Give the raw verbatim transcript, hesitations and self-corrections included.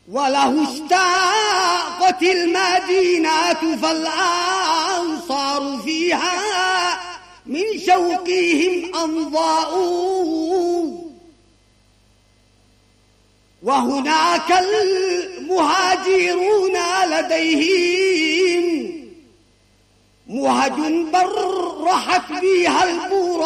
وله اشتاقت المدينة فالأنصار فيها من شوقهم أمضاء، وهناك المهاجرون لديهم مهج برحت بها البورى